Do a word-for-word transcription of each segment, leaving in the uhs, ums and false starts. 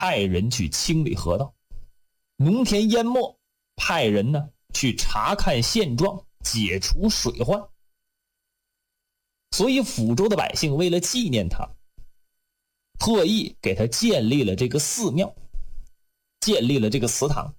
派人去清理河道，农田淹没，派人呢去查看现状，解除水患。所以抚州的百姓为了纪念他，特意给他建立了这个寺庙，建立了这个祠堂。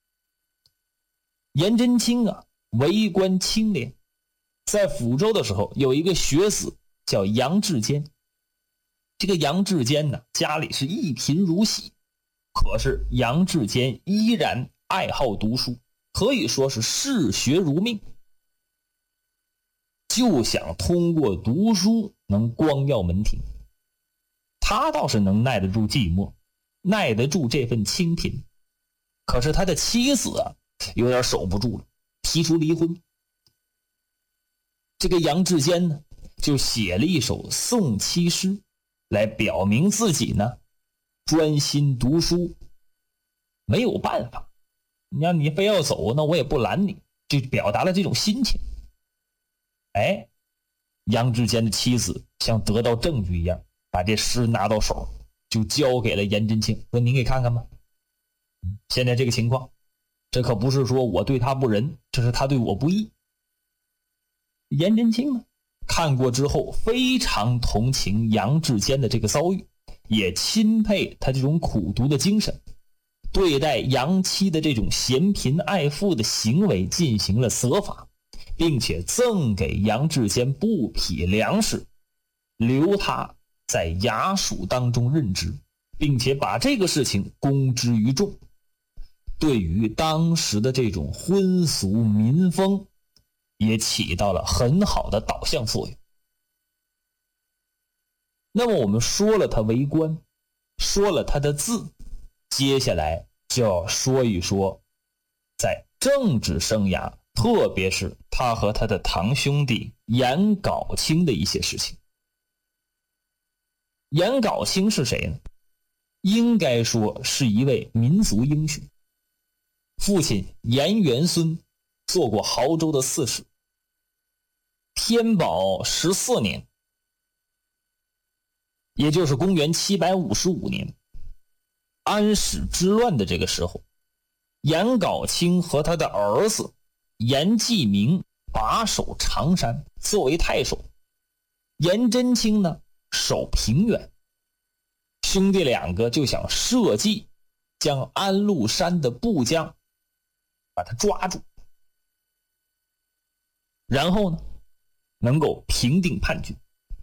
颜真卿啊，为官清廉，在抚州的时候有一个学子叫杨志坚。这个杨志坚呢，家里是一贫如洗，可是杨志坚依然爱好读书，可以说是嗜学如命，就想通过读书能光耀门庭。他倒是能耐得住寂寞，耐得住这份清贫，可是他的妻子啊，有点守不住了，提出离婚。这个杨志坚呢，就写了一首送妻诗，来表明自己呢专心读书。没有办法，你要你非要走，那我也不拦你，就表达了这种心情。哎，杨志坚的妻子像得到证据一样，把这诗拿到手，就交给了颜真卿，说您给看看吧。现在这个情况，这可不是说我对他不仁，这是他对我不义。颜真卿呢，看过之后非常同情杨志坚的这个遭遇，也钦佩他这种苦读的精神，对待杨妻的这种嫌贫爱富的行为进行了责罚，并且赠给杨志坚布匹粮食，留他在衙署当中任职，并且把这个事情公之于众，对于当时的这种婚俗民风也起到了很好的导向作用。那么我们说了他为官，说了他的字，接下来就要说一说在政治生涯，特别是他和他的堂兄弟颜杲卿的一些事情。颜杲卿是谁呢？应该说是一位民族英雄。父亲颜元孙做过亳州的刺史。天宝十四年，也就是公元七百五十五年，安史之乱的这个时候，颜杲卿和他的儿子颜季明把守常山，作为太守。颜真卿呢守平原。兄弟两个就想设计将安禄山的部将把他抓住，然后呢能够平定叛军。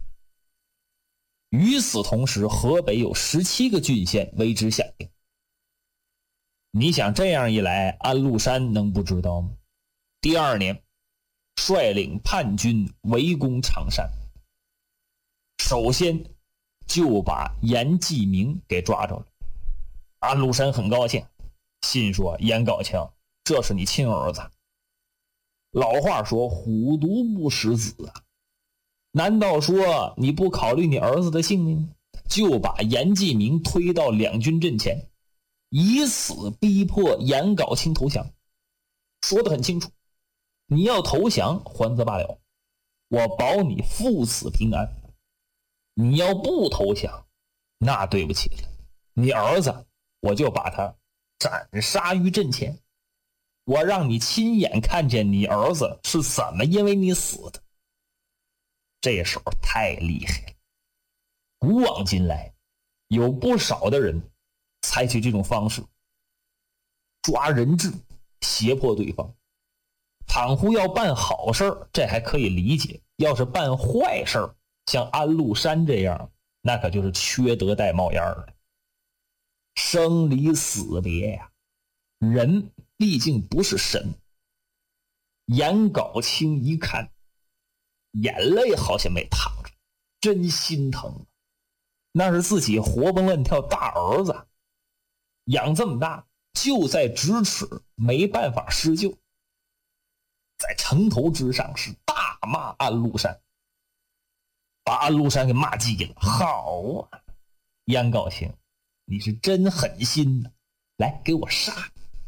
与此同时，河北有十七个郡县为之响应。你想这样一来，安禄山能不知道吗？第二年，率领叛军围攻常山，首先就把颜季明给抓着了。安禄山很高兴，心说颜杲卿，这是你亲儿子。老话说虎毒不食子啊，难道说你不考虑你儿子的性命，就把颜季明推到两军阵前，以此逼迫颜杲卿投降？说得很清楚，你要投降还则罢了，我保你父子平安。你要不投降，那对不起了，你儿子我就把他斩杀于阵前，我让你亲眼看见你儿子是怎么因为你死的。这时候太厉害了，古往今来有不少的人采取这种方式，抓人质胁迫对方。倘乎要办好事这还可以理解，要是办坏事，像安禄山这样，那可就是缺德带冒烟了。生离死别呀、啊，人毕竟不是神。颜杲卿一看，眼泪好像没淌着，真心疼。那是自己活蹦乱跳大儿子，养这么大，就在咫尺，没办法施救。在城头之上是大骂安禄山，把安禄山给骂急了。好啊，颜杲卿，你是真狠心呐！来，给我杀！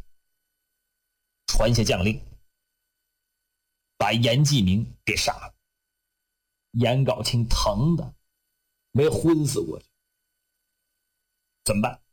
传下将令，把颜季明给杀了。颜杲卿疼的没昏死过去，怎么办？